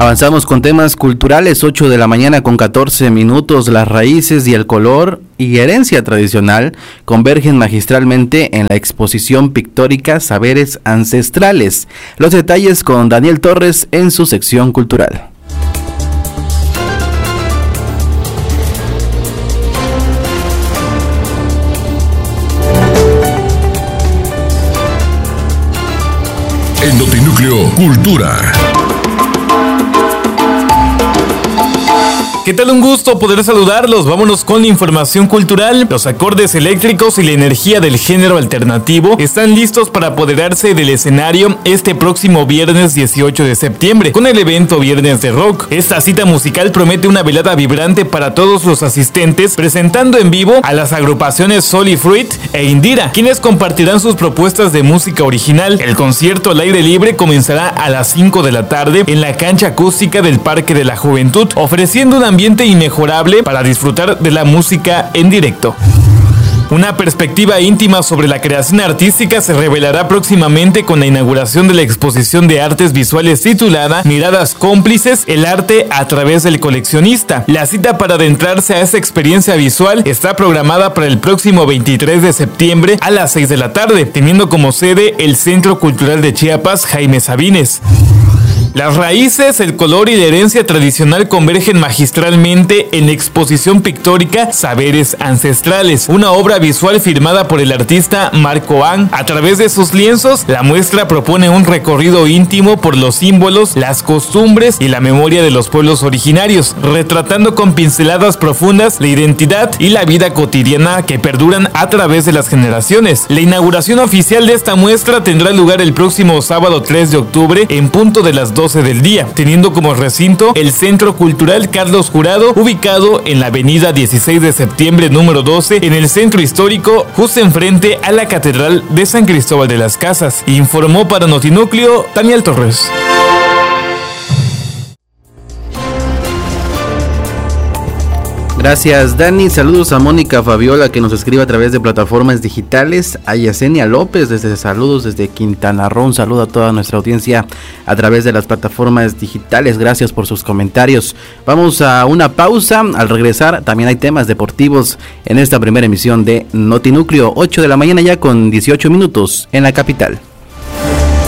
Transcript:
Avanzamos con temas culturales, 8 de la mañana con 14 minutos. Las raíces y el color y herencia tradicional convergen magistralmente en la exposición pictórica Saberes Ancestrales. Los detalles con Daniel Torres en su sección cultural. En Notinúcleo Cultura. ¿Qué tal? Un gusto poder saludarlos. Vámonos con la información cultural. Los acordes eléctricos y la energía del género alternativo están listos para apoderarse del escenario este próximo viernes 18 de septiembre con el evento Viernes de Rock. Esta cita musical promete una velada vibrante para todos los asistentes, presentando en vivo a las agrupaciones Sol y Fruit e Indira, quienes compartirán sus propuestas de música original. El concierto al aire libre comenzará a las 5 de la tarde en la cancha acústica del Parque de la Juventud, ofreciendo un ambiente inmejorable para disfrutar de la música en directo. Una perspectiva íntima sobre la creación artística se revelará próximamente con la inauguración de la exposición de artes visuales titulada Miradas Cómplices, el arte a través del coleccionista. La cita para adentrarse a esa experiencia visual está programada para el próximo 23 de septiembre a las 6 de la tarde, teniendo como sede el Centro Cultural de Chiapas Jaime Sabines. Las raíces, el color y la herencia tradicional convergen magistralmente en la exposición pictórica Saberes Ancestrales, una obra visual firmada por el artista Marco Ang. A través de sus lienzos, la muestra propone un recorrido íntimo por los símbolos, las costumbres y la memoria de los pueblos originarios, retratando con pinceladas profundas la identidad y la vida cotidiana que perduran a través de las generaciones. La inauguración oficial de esta muestra tendrá lugar el próximo sábado 3 de octubre en punto de las 12 del día, teniendo como recinto el Centro Cultural Carlos Jurado, ubicado en la avenida 16 de septiembre número 12, en el centro histórico, justo enfrente a la Catedral de San Cristóbal de las Casas. Informó para Notinúcleo Daniel Torres. Gracias, Dani. Saludos a Mónica Fabiola, que nos escribe a través de plataformas digitales. A Yesenia López, saludos desde Quintana Roo. Un saludo a toda nuestra audiencia a través de las plataformas digitales. Gracias por sus comentarios. Vamos a una pausa. Al regresar, también hay temas deportivos en esta primera emisión de Notinúcleo. 8 de la mañana ya con 18 minutos en la capital.